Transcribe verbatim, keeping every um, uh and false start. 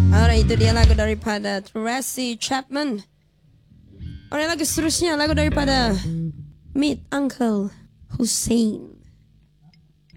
Alright, itu dia lagu daripada Tracy Chapman. Alright, lagu seterusnya lagu daripada Meet Uncle Hussein.